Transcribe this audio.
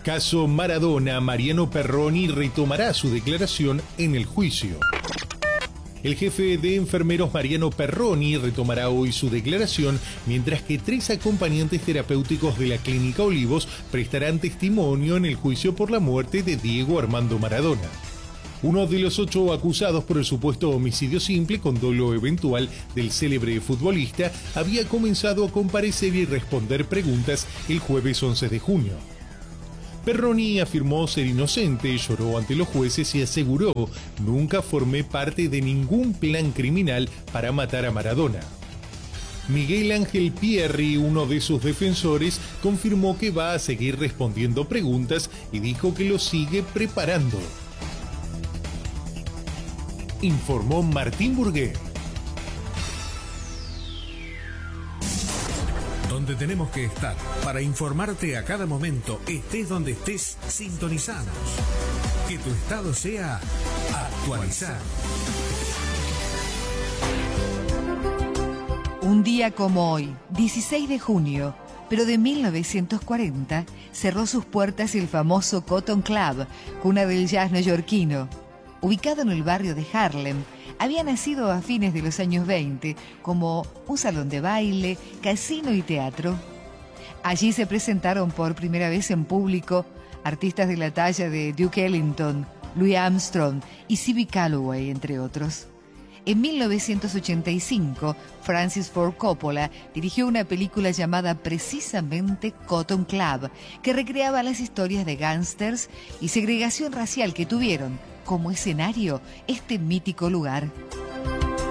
Caso Maradona, Mariano Perroni retomará su declaración en el juicio. El jefe de enfermeros Mariano Perroni retomará hoy su declaración, mientras que 3 acompañantes terapéuticos de la Clínica Olivos prestarán testimonio en el juicio por la muerte de Diego Armando Maradona. Uno de los 8 acusados por el supuesto homicidio simple con dolo eventual del célebre futbolista había comenzado a comparecer y responder preguntas el jueves 11 de junio. Perroni afirmó ser inocente, lloró ante los jueces y aseguró: nunca formé parte de ningún plan criminal para matar a Maradona. Miguel Ángel Pierri, uno de sus defensores, confirmó que va a seguir respondiendo preguntas y dijo que lo sigue preparando. Informó Martín Burgué. Donde tenemos que estar para informarte a cada momento, estés donde estés, sintonizanos. Que tu estado sea actualizado. Un día como hoy, 16 de junio, pero de 1940, cerró sus puertas el famoso Cotton Club, cuna del jazz neoyorquino. Ubicado en el barrio de Harlem, había nacido a fines de los años 20 como un salón de baile, casino y teatro. Allí se presentaron por primera vez en público artistas de la talla de Duke Ellington, Louis Armstrong y C.B. Calloway, entre otros. En 1985, Francis Ford Coppola dirigió una película llamada precisamente Cotton Club, que recreaba las historias de gángsters y segregación racial que tuvieron como escenario este mítico lugar.